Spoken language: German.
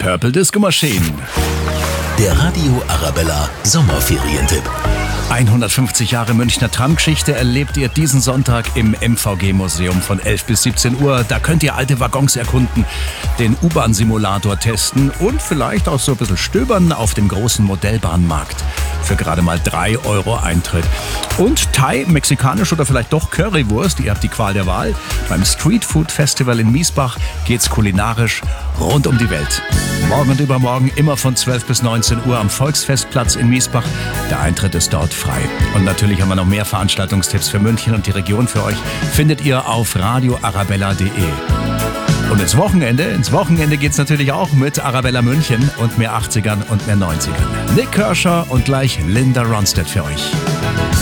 Purple Disco Machine. Der Radio Arabella Sommerferientipp. 150 Jahre Münchner Tramgeschichte erlebt ihr diesen Sonntag im MVG-Museum von 11 bis 17 Uhr. Da könnt ihr alte Waggons erkunden, den U-Bahn-Simulator testen und vielleicht auch so ein bisschen stöbern auf dem großen Modellbahnmarkt. Für gerade mal 3 € Eintritt. Und Thai, mexikanisch oder vielleicht doch Currywurst, ihr habt die Qual der Wahl. Beim Street Food Festival in Miesbach geht's kulinarisch rund um die Welt. Morgen und übermorgen immer von 12 bis 19 Uhr am Volksfestplatz in Miesbach. Der Eintritt ist dort frei. Und natürlich haben wir noch mehr Veranstaltungstipps für München und die Region für euch. Findet ihr auf radioarabella.de. Und ins Wochenende geht's natürlich auch mit Arabella München und mehr 80ern und mehr 90ern. Nick Kershaw und gleich Linda Ronstadt für euch.